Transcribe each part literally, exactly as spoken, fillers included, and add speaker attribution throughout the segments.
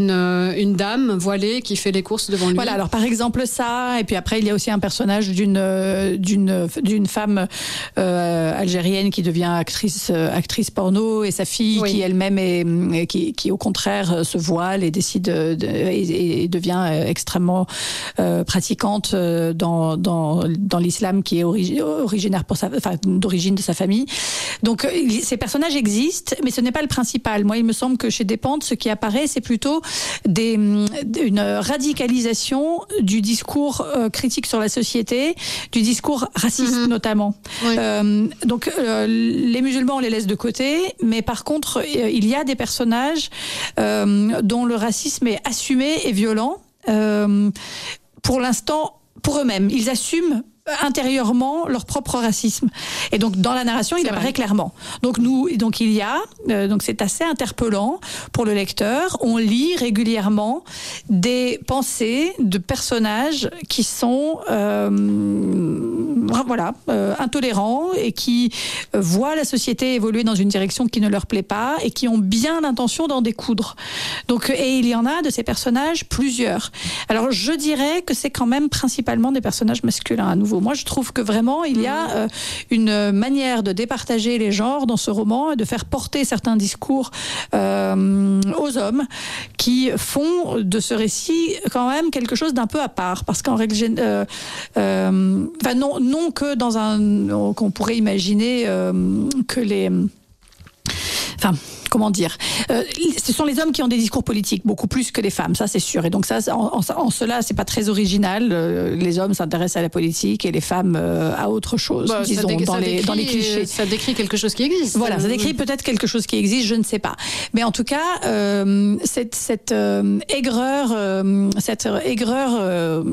Speaker 1: Une, une dame voilée qui fait les courses devant lui.
Speaker 2: Voilà, alors par exemple ça, et puis après il y a aussi un personnage d'une d'une d'une femme euh, algérienne qui devient actrice actrice porno, et sa fille oui. qui elle-même est qui qui au contraire se voile et décide de, et, et devient extrêmement euh, pratiquante dans dans dans l'islam qui est origi, originaire pour sa enfin d'origine de sa famille. Donc ces personnages existent, mais ce n'est pas le principal. Moi, il me semble que chez Despentes, ce qui apparaît, c'est plutôt des, une radicalisation du discours euh, critique sur la société, du discours raciste mmh. notamment. Oui. Euh, donc, euh, les musulmans, on les laisse de côté, mais par contre, euh, il y a des personnages euh, dont le racisme est assumé et violent. Euh, pour l'instant, pour eux-mêmes, ils assument intérieurement leur propre racisme, et donc dans la narration il c'est apparaît vrai. Clairement. Donc nous, donc il y a, euh, donc c'est assez interpellant pour le lecteur. On lit régulièrement des pensées de personnages qui sont euh, voilà euh, intolérants et qui voient la société évoluer dans une direction qui ne leur plaît pas et qui ont bien l'intention d'en découdre. Donc et il y en a de ces personnages plusieurs. Alors je dirais que c'est quand même principalement des personnages masculins à nouveau. Moi, je trouve que vraiment, il y a euh, une manière de départager les genres dans ce roman et de faire porter certains discours euh, aux hommes qui font de ce récit quand même quelque chose d'un peu à part. Parce qu'en règle générale, euh, euh, enfin, non, non que dans un... qu'on pourrait imaginer euh, que les... Enfin... Comment dire euh, ce sont les hommes qui ont des discours politiques beaucoup plus que les femmes, ça c'est sûr. Et donc ça, en, en, en cela, c'est pas très original. Euh, les hommes s'intéressent à la politique et les femmes euh, à autre chose, bah, disons dé- dans, les, décrit, dans les clichés.
Speaker 1: Ça décrit quelque chose qui existe.
Speaker 2: Voilà, ça décrit peut-être quelque chose qui existe, je ne sais pas. Mais en tout cas, euh, cette, cette euh, aigreur, euh, cette aigreur. Euh,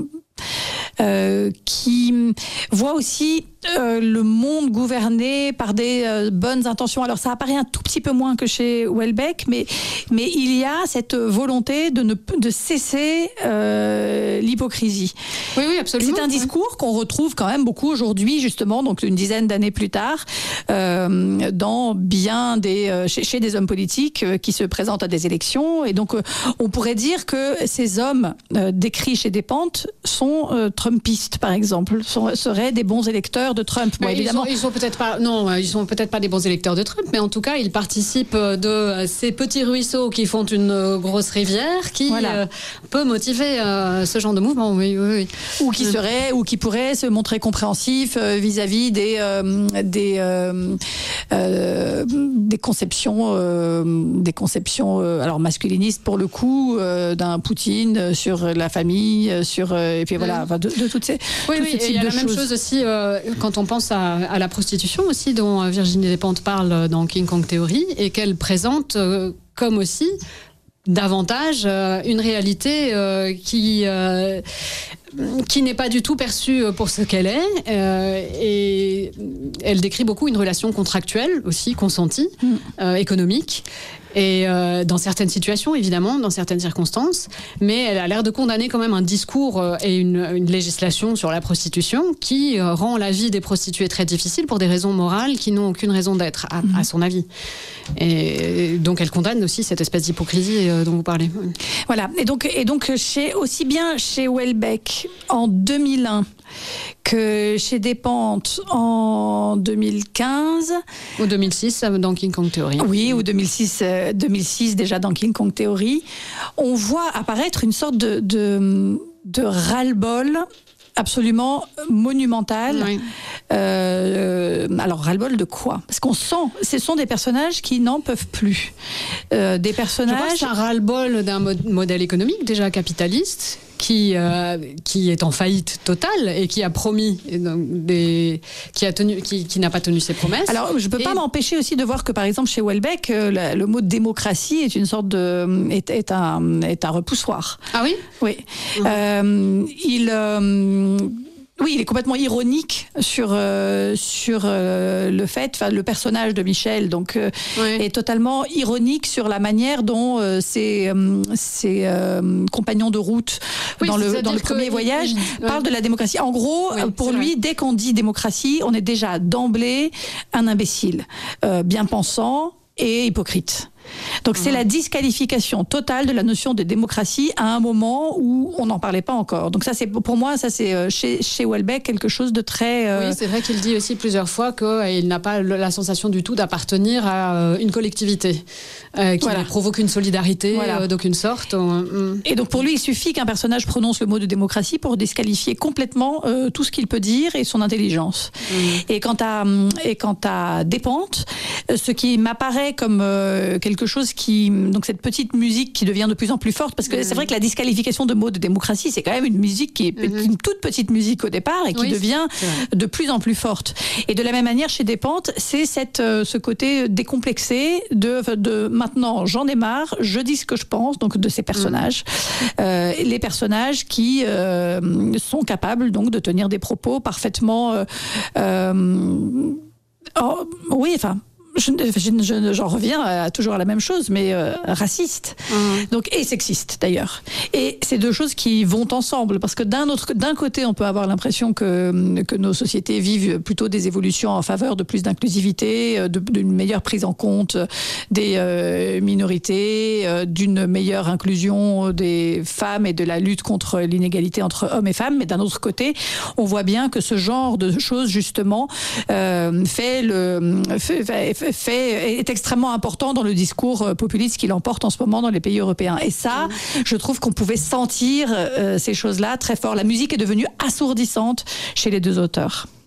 Speaker 2: Euh, qui voit aussi euh, le monde gouverné par des euh, bonnes intentions. Alors ça apparaît un tout petit peu moins que chez Houellebecq, mais mais il y a cette volonté de ne de cesser euh, l'hypocrisie.
Speaker 1: Oui, oui, absolument.
Speaker 2: C'est un discours qu'on retrouve quand même beaucoup aujourd'hui, justement, donc une dizaine d'années plus tard, euh, dans bien des euh, chez, chez des hommes politiques euh, qui se présentent à des élections. Et donc euh, on pourrait dire que ces hommes euh, décrits chez Despentes sont euh, trumpistes, par exemple, sont, seraient des bons électeurs de Trump. Bon,
Speaker 1: ils
Speaker 2: évidemment,
Speaker 1: sont, ils sont peut-être pas, non, ils sont peut-être pas des bons électeurs de Trump, mais en tout cas, ils participent de ces petits ruisseaux qui font une grosse rivière, qui voilà. euh, peut motiver euh, ce genre de mouvement, oui, oui, oui.
Speaker 2: Ou qui serait, ou qui pourrait se montrer compréhensif euh, vis-à-vis des euh, des euh, euh, des conceptions, euh, des conceptions, euh, alors masculinistes pour le coup, euh, d'un Poutine sur la famille, sur euh, et puis voilà, enfin, de, de toutes ces.
Speaker 1: Oui, oui. Et il y a la choses. Même chose aussi euh, quand on pense à, à la prostitution aussi, dont Virginie Despentes parle dans King Kong Theory, et qu'elle présente euh, comme aussi davantage euh, une réalité euh, qui euh, qui n'est pas du tout perçue pour ce qu'elle est, euh, et elle décrit beaucoup une relation contractuelle aussi, consentie, mm. euh, économique, et euh, dans certaines situations évidemment, dans certaines circonstances, mais elle a l'air de condamner quand même un discours euh, et une, une législation sur la prostitution qui euh, rend la vie des prostituées très difficile pour des raisons morales qui n'ont aucune raison d'être, à, mm. à son avis. Et donc elle condamne aussi cette espèce d'hypocrisie euh, dont vous parlez.
Speaker 2: Voilà, et donc, et donc chez, aussi bien chez Houellebecq en deux mille un que chez Despentes en deux mille quinze.
Speaker 1: Ou deux mille six dans King Kong Theory.
Speaker 2: Oui, ou deux mille six, euh, deux mille six déjà dans King Kong Theory. On voit apparaître une sorte de, de, de ras-le-bol absolument monumental. Oui. Euh, alors, ras-le-bol de quoi? Parce qu'on sent, ce sont des personnages qui n'en peuvent plus. Euh, des personnages... Je crois que
Speaker 1: c'est un ras-le-bol d'un mo- modèle économique déjà capitaliste, qui euh, qui est en faillite totale et qui a promis des qui a tenu qui, qui n'a pas tenu ses promesses.
Speaker 2: Alors je peux et... pas m'empêcher aussi de voir que par exemple chez Houellebecq euh, le, le mot démocratie est une sorte de est, est un est un repoussoir.
Speaker 1: Ah oui.
Speaker 2: Oui. Mmh. Euh, il euh, Oui, il est complètement ironique sur euh, sur euh, le fait, enfin le personnage de Michel, donc euh, oui. est totalement ironique sur la manière dont euh, ses euh, ses euh, compagnons de route oui, dans le dans le premier que... voyage oui. parlent de la démocratie. En gros, oui, pour lui, vrai. Dès qu'on dit démocratie, on est déjà d'emblée un imbécile, euh, bien pensant et hypocrite. Donc mmh. c'est la disqualification totale de la notion de démocratie à un moment où on n'en parlait pas encore. Donc ça, c'est pour moi, ça c'est chez, chez Houellebecq quelque chose de très...
Speaker 1: Euh... Oui, c'est vrai qu'il dit aussi plusieurs fois qu'il n'a pas la sensation du tout d'appartenir à une collectivité, euh, qui voilà. provoque une solidarité voilà. euh, d'aucune sorte. Euh,
Speaker 2: et donc pour lui, il suffit qu'un personnage prononce le mot de démocratie pour disqualifier complètement euh, tout ce qu'il peut dire et son intelligence. Mmh. Et quant à, et quant à Despentes, ce qui m'apparaît comme euh, quelque chose qui... Donc cette petite musique qui devient de plus en plus forte, parce que mmh. c'est vrai que la disqualification de mots de démocratie, c'est quand même une musique qui est mmh. une toute petite musique au départ et qui oui, devient de plus en plus forte. Et de la même manière, chez Despentes, c'est cette, euh, ce côté décomplexé de, de maintenant, j'en ai marre, je dis ce que je pense, donc de ces personnages. Mmh. Euh, les personnages qui euh, sont capables donc de tenir des propos parfaitement... Euh, euh, oh, oui, enfin... Je, je, je, j'en reviens à, toujours à la même chose, mais euh, raciste, mmh. donc et sexiste d'ailleurs. Et c'est deux choses qui vont ensemble, parce que d'un autre, d'un côté, on peut avoir l'impression que que nos sociétés vivent plutôt des évolutions en faveur de plus d'inclusivité, de, d'une meilleure prise en compte des euh, minorités, euh, d'une meilleure inclusion des femmes et de la lutte contre l'inégalité entre hommes et femmes. Mais d'un autre côté, on voit bien que ce genre de choses justement euh, fait le fait, fait, fait est extrêmement important dans le discours populiste qu'il emporte en ce moment dans les pays européens. Et ça, je trouve qu'on pouvait sentir euh, ces choses-là très fort. La musique est devenue assourdissante chez les deux auteurs.